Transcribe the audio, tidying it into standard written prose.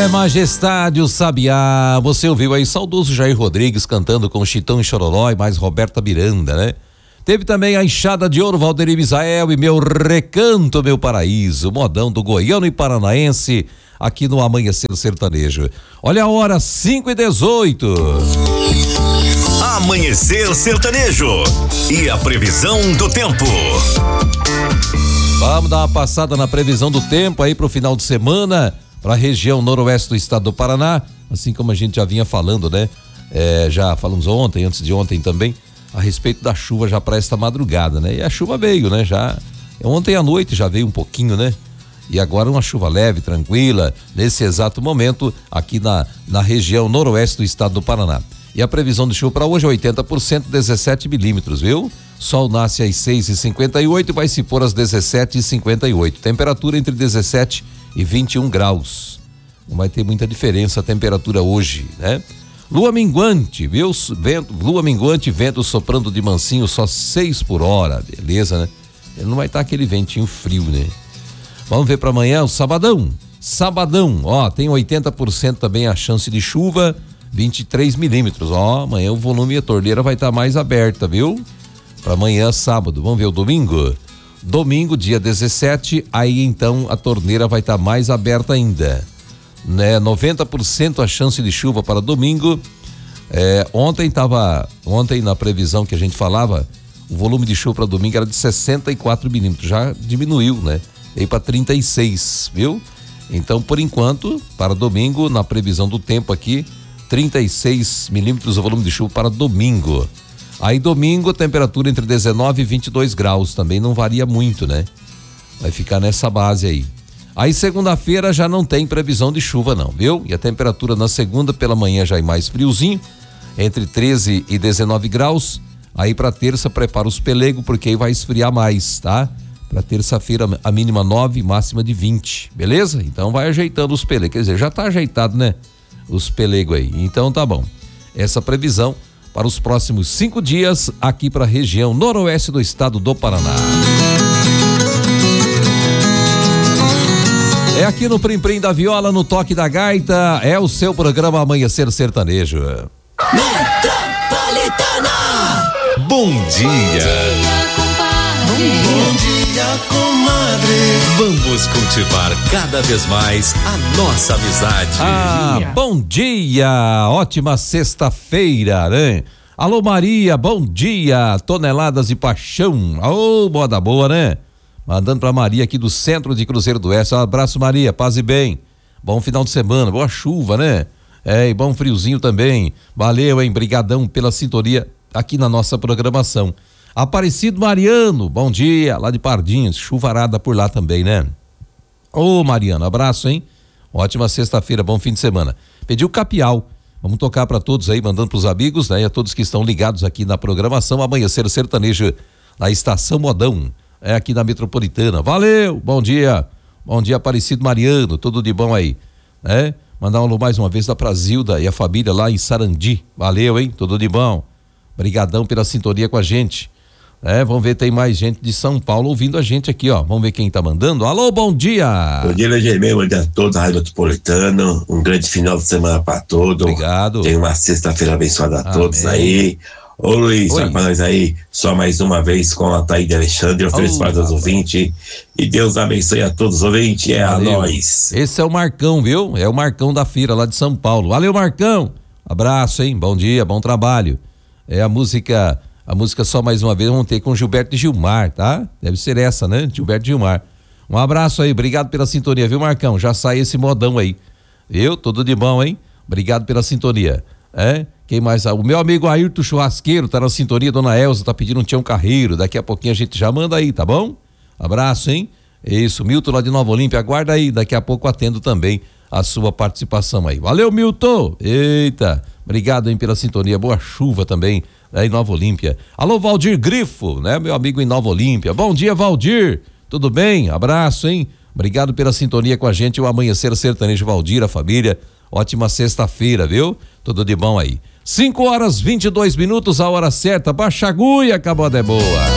Majestade, o Sabiá. Você ouviu aí saudoso Jair Rodrigues cantando com Chitão e Chororó e mais Roberta Miranda, né? Teve também a Enxada de Ouro, Valdeir Misael e Meu Recanto, Meu Paraíso, modão do goiano e paranaense aqui no Amanhecer Sertanejo. Olha a hora, 5h18. Amanhecer Sertanejo e a previsão do tempo. Vamos dar uma passada na previsão do tempo aí pro final de semana, para a região noroeste do estado do Paraná, assim como a gente já vinha falando, né? Já falamos ontem, antes de ontem também, a respeito da chuva já para esta madrugada, né? E a chuva veio, né? Já ontem à noite já veio um pouquinho, né? E agora uma chuva leve, tranquila, nesse exato momento, aqui na região noroeste do estado do Paraná. E a previsão de chuva para hoje é 80%, 17 milímetros, viu? Sol nasce às 6h58 e vai se pôr às 17h58. Temperatura entre 17 e 21 graus. Não vai ter muita diferença a temperatura hoje, né? Lua minguante, viu? Lua minguante, vento soprando de mansinho, só 6 por hora, beleza, né? Ele não vai estar aquele ventinho frio, né? Vamos ver para amanhã o sabadão. Sabadão, ó, tem 80% também a chance de chuva, 23 milímetros, ó, amanhã o volume e a torneira vai estar mais aberta, viu? Para amanhã, sábado. Vamos ver o domingo? Domingo, dia 17, aí então a torneira vai estar mais aberta ainda, né? 90% a chance de chuva para domingo. Ontem na previsão que a gente falava, o volume de chuva para domingo era de 64 milímetros, já diminuiu, né? Veio para 36, viu? Então, por enquanto, para domingo, na previsão do tempo aqui, 36 milímetros o volume de chuva para domingo. Aí domingo, temperatura entre 19 e 22 graus, também não varia muito, né? Vai ficar nessa base aí. Aí segunda-feira já não tem previsão de chuva não, viu? E a temperatura na segunda pela manhã já é mais friozinho, entre 13 e 19 graus. Aí para terça prepara os pelegos, porque aí vai esfriar mais, tá? Para terça-feira a mínima 9, máxima de 20, beleza? Então vai ajeitando os pelegos, quer dizer, já tá ajeitado, né? Os pelegos aí, então tá bom. Essa previsão para os próximos 5 dias aqui para a região noroeste do estado do Paraná. É aqui no Prim Prim da Viola, no toque da gaita, é o seu programa Amanhecer Sertanejo. Metropolitana. Bom dia. Bom dia, comadre. Vamos cultivar cada vez mais a nossa amizade. Bom dia, ótima sexta-feira, né? Alô Maria, bom dia, toneladas de paixão, ô, moda boa, né? Mandando pra Maria aqui do centro de Cruzeiro do Oeste, um abraço Maria, paz e bem, bom final de semana, boa chuva, né? E bom friozinho também, valeu, hein, brigadão pela sintonia aqui na nossa programação. Aparecido Mariano, bom dia, lá de Pardinhos, chuvarada por lá também, né? Ô Mariano, abraço, hein? Ótima sexta-feira, bom fim de semana. Pediu capial, vamos tocar para todos aí, mandando pros amigos, né? E a todos que estão ligados aqui na programação Amanhecer Sertanejo, na Estação Modão, aqui na Metropolitana. Valeu, bom dia Aparecido Mariano, tudo de bom aí, né? Mandar um alô mais uma vez da Prazilda e a família lá em Sarandi, valeu, hein? Tudo de bom, brigadão pela sintonia com a gente. Vamos ver, tem mais gente de São Paulo ouvindo a gente aqui, ó. Vamos ver quem tá mandando. Alô, bom dia. Bom dia, Legemei, bom dia a todos, a Rádio Metropolitana. Um grande final de semana pra todos. Obrigado. Tem uma sexta-feira abençoada a todos aí. Ô Luiz, vai pra nós aí, só mais uma vez com a Taíde Alexandre, ofereço para os ouvintes. E Deus abençoe a todos os ouvintes, a nós. Esse é o Marcão, viu? É o Marcão da Feira lá de São Paulo. Valeu, Marcão. Abraço, hein? Bom dia, bom trabalho. A música só mais uma vez vamos ter com Gilberto e Gilmar, tá? Deve ser essa, né? Gilberto e Gilmar. Um abraço aí, obrigado pela sintonia, viu, Marcão? Já sai esse modão aí, viu? Tudo de bom, hein? Obrigado pela sintonia. Quem mais? O meu amigo Ayrton Churrasqueiro tá na sintonia, dona Elza tá pedindo um Tião Carreiro, daqui a pouquinho a gente já manda aí, tá bom? Abraço, hein? Isso, Milton lá de Nova Olímpia, aguarda aí, daqui a pouco atendo também a sua participação aí. Valeu, Milton! Eita, obrigado, hein, pela sintonia, boa chuva também em Nova Olímpia. Alô, Valdir Grifo, né, meu amigo em Nova Olímpia. Bom dia, Valdir, tudo bem? Abraço, hein? Obrigado pela sintonia com a gente, o Amanhecer Sertanejo, Valdir, a família. Ótima sexta-feira, viu? Tudo de bom aí. 5h22, a hora certa. Baixa a agulha, acabou de boa.